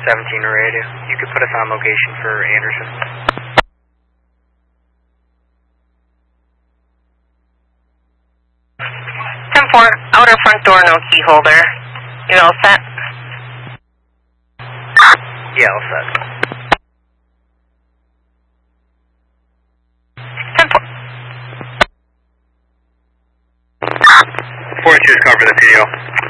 17 radio. You could put us on location for Anderson. 10-4, outer front door, no key holder. You all set? Yeah, all set. 10-4. 4-2 is cover the PDO.